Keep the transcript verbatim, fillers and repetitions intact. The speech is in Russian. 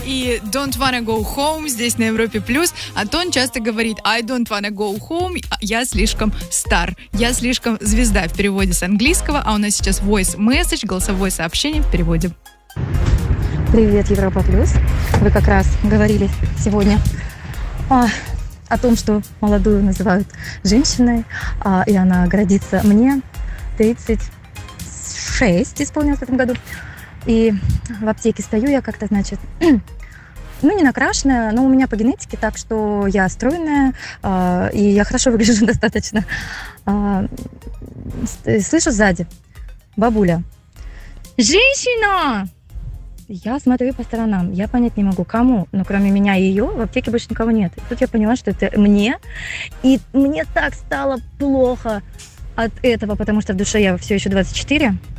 и Don't Wanna Go Home здесь на Европе Плюс. Антон часто говорит I don't wanna go home, я слишком стар, я слишком звезда в переводе с английского, а у нас сейчас voice message, голосовое сообщение в переводе. Привет, Европа Плюс. Вы как раз говорили сегодня о, о том, что молодую называют женщиной, а, и она гордится мне. тридцать шесть исполнилось в этом году. И в аптеке стою я как-то, значит, ну, не накрашенная, но у меня по генетике, так что я стройная, э, и я хорошо выгляжу достаточно. Э, слышу сзади: бабуля, женщина! Я смотрю по сторонам, я понять не могу, кому, но кроме меня и ее в аптеке больше никого нет. И тут я поняла, что это мне, и мне так стало плохо от этого, потому что в душе я все еще двадцать четыре.